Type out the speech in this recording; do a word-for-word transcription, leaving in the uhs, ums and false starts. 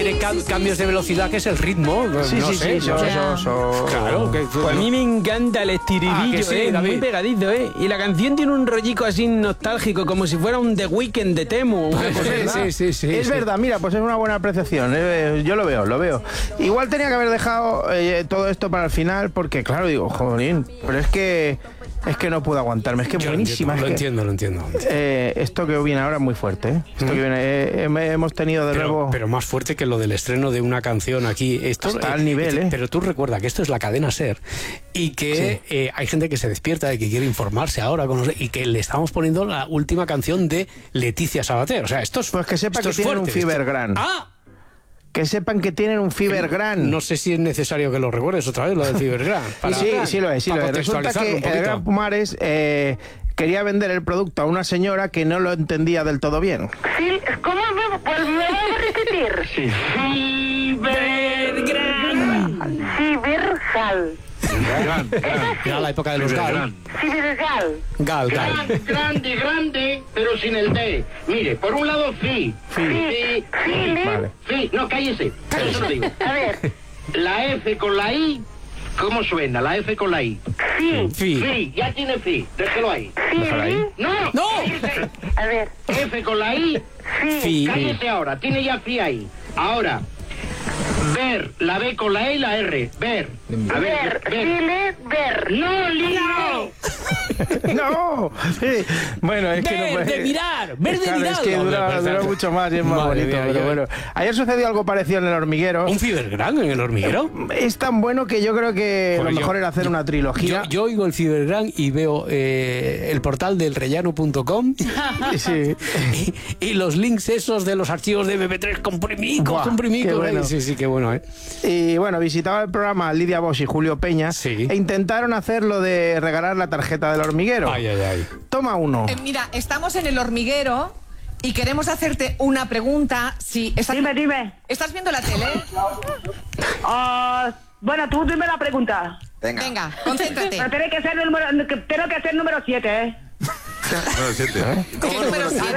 tiene ca cambios de velocidad, que es el ritmo. Sí, no sí, sé, sí, no eso, sé. eso, eso. Claro. Que, Pues a mí me encanta el estribillo, Ah, que sí, eh, David. muy pegadizo, ¿eh? Y la canción tiene un rollico así nostálgico, como si fuera un The Weeknd de Temu. una cosa Sí, así. sí, sí, sí, Es sí. verdad, mira, pues es una buena apreciación. eh, yo lo veo, lo veo. Igual tenía que haber dejado eh, todo esto para el final, porque claro, digo, jolín, pero es que es que no puedo aguantarme, es que es Yo lo buenísima. entiendo, lo es que, entiendo, lo entiendo. eh, esto que viene ahora es muy fuerte, ¿eh? Esto que viene, eh, hemos tenido de Pero, nuevo. pero más fuerte que lo del estreno de una canción aquí. Esto, Está al nivel, ¿eh? Pero tú recuerda que esto es la cadena SER y que Sí. eh, hay gente que se despierta y que quiere informarse ahora con los- y que le estamos poniendo la última canción de Leticia Sabater. O sea, esto es Pues que sepa esto que es tienen fuerte, un Fever esto- Gran. ¡Ah! Que sepan que tienen un Fever Gran. No sé si es necesario que lo recuerdes otra vez, lo del Cibergran. Y sí, sí lo es, sí lo es. Resulta que el Gran Pumares eh, quería vender el producto a una señora que no lo entendía del todo bien. Sí, ¿cómo me, pues me voy a repetir? Sí. Cibergal. Cibergal. Era la época de los Gal. Cibergal. Gal, Gal. Grande, grande, grande, pero sin el D. Mire, por un lado, fi. Fi. Fi. Fili. Vale. Fi. No, cállese. Eso lo digo. A ver. La F con la I, ¿cómo suena? La F con la I. Sí. Fi. Fi, ya tiene fi. Déjelo ahí. Déjalo ahí. Fili. No, No. cállese. A ver. F con la I, Sí. Fi. cállese ahora. Tiene ya fi ahí. Ahora, ver, la B con la E y la R. Ver. A Ver. ver, ver. File. Ver. No, Lino. ¡No! Sí. Bueno, es que no Ver, puede- de mirar, ver de Claro, mirar. es que Hombre, dura, pues, dura claro. mucho más y es más Madre bonito. mía, Pero yo- bueno, ayer sucedió algo parecido en el hormiguero. ¿Un Cibergran en el hormiguero? Es tan bueno que yo creo que Joder, lo mejor yo- era hacer una trilogía. Yo, yo oigo el Cibergran y veo eh, el portal del rellano punto com Sí. y, y los links esos de los archivos de eme pe tres comprimicos, Buah, comprimicos. qué bueno. eh. Sí, sí, qué bueno, ¿eh? Y bueno, visitaba el programa Lidia Bosch y Julio Peña Sí. e intentaron hacer lo de regalar la tarjeta del hormiguero. Ay, ay, ay. Toma uno. Eh, mira, estamos en el hormiguero y queremos hacerte una pregunta. Si estás, Dime, dime. ¿estás viendo la tele? Ah, bueno, tú dime la pregunta. Venga, concéntrate. Pero tiene que ser el número, que- tengo que ser número siete, ¿eh? ¿Qué número siete?